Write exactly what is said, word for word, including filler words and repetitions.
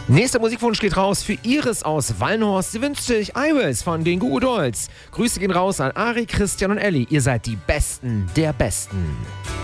Nächster Musikwunsch geht raus für Iris aus Wallenhorst. Sie wünscht sich Iris von den Goo Goo Dolls. Grüße gehen raus an Ari, Christian und Elli. Ihr seid die Besten der Besten.